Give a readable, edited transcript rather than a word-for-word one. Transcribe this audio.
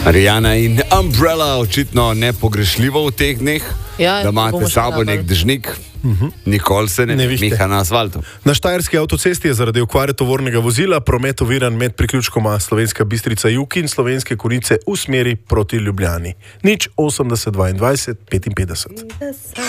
Ariana in Umbrella, očitno nepogrešljivo v teh dneh, Ja, da imate bomo s sabo še nek dežnik, nikoli se ne vihte. miha na asfaltu. Na štajerski avtocesti je zaradi okvare tovornega vozila promet oviran med priključkoma Slovenska Bistrica Jug in Slovenske Konjice v smeri proti Ljubljani. 080 22 55.